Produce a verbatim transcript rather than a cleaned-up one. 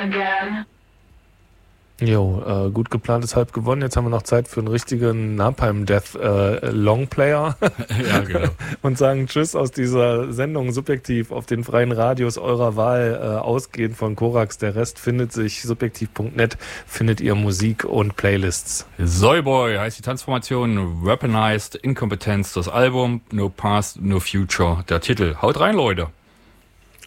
again. Jo, äh, gut geplant ist halb gewonnen. Jetzt haben wir noch Zeit für einen richtigen Napalm-Death äh, Longplayer. Ja, genau. Und sagen Tschüss aus dieser Sendung subjektiv auf den freien Radios eurer Wahl, äh, ausgehend von Korax. Der Rest findet sich subjektiv punkt net, findet ihr Musik und Playlists. Soyboy heißt die Transformation, Weaponized, Inkompetenz das Album, No Past, No Future der Titel. Haut rein, Leute.